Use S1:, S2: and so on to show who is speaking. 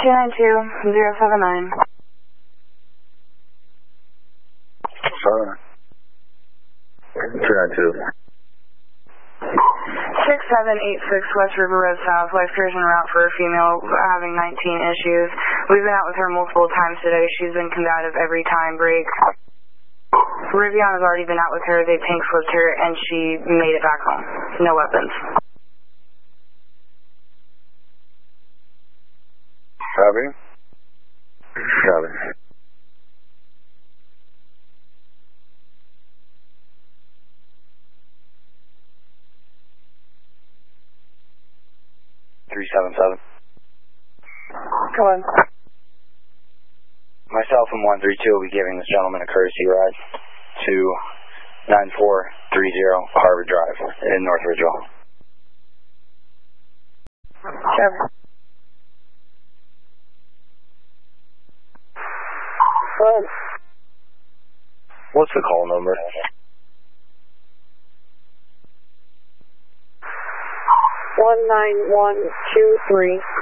S1: 292-079.
S2: 292.
S1: 6786 West River Road South, life en route for a female having 19 issues. We've been out with her multiple times today. She's been combative every time break. Rivian has already been out with her. They pink flipped her and she made it back home. No weapons.
S2: Copy. Copy. 377.
S1: Go on.
S2: Myself and 132 will be giving this gentleman a courtesy ride to 9430 Harvard Drive in North Ridgeville.
S1: Sure.
S2: What's the call number?
S1: 19123.